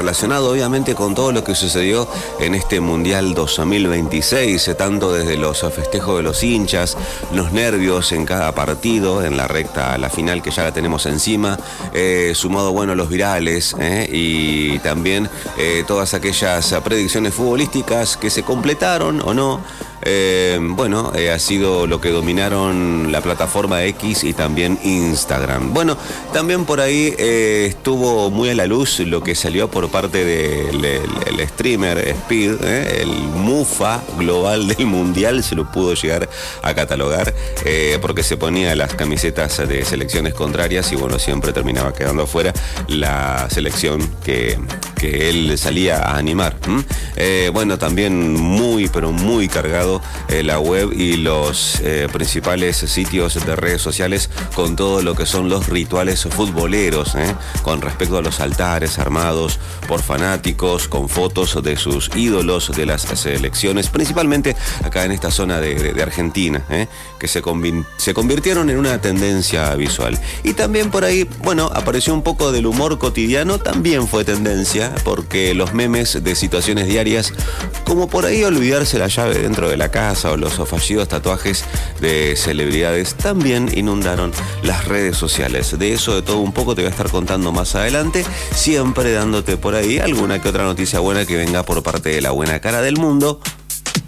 relacionado obviamente con todo lo que sucedió en este Mundial 2026, tanto desde los festejos de los hinchas, los nervios en cada partido, en la recta a la final que ya la tenemos encima, sumado bueno los virales y también todas aquellas predicciones futbolísticas que se completaron o no. Ha sido lo que dominaron la plataforma X y también Instagram. Bueno, también por ahí estuvo muy a la luz lo que salió por parte del streamer Speed, el mufa global del mundial, se lo pudo llegar a catalogar, porque se ponía las camisetas de selecciones contrarias y bueno, siempre terminaba quedando afuera la selección que él salía a animar. También muy, pero muy cargado la web y los principales sitios de redes sociales con todo lo que son los rituales futboleros, con respecto a los altares armados por fanáticos, con fotos de sus ídolos de las selecciones, principalmente acá en esta zona de Argentina, que se convirtieron en una tendencia visual. Y también por ahí, bueno, apareció un poco del humor cotidiano, también fue tendencia, porque los memes de situaciones diarias, como por ahí olvidarse la llave dentro de la casa o los fallidos tatuajes de celebridades, también inundaron las redes sociales. De eso, de todo un poco, te voy a estar contando más adelante, siempre dándote por ahí alguna que otra noticia buena que venga por parte de la buena cara del mundo